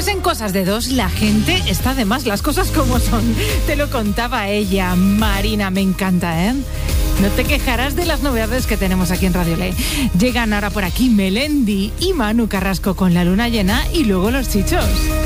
Pues en Cosas de Dos la gente está de más, las cosas como son. Te lo contaba ella, Marina, me encanta, ¿eh? No te quejarás de las novedades que tenemos aquí en Radio Ley. Llegan ahora por aquí Melendi y Manu Carrasco con La Luna Llena y luego Los Chichos.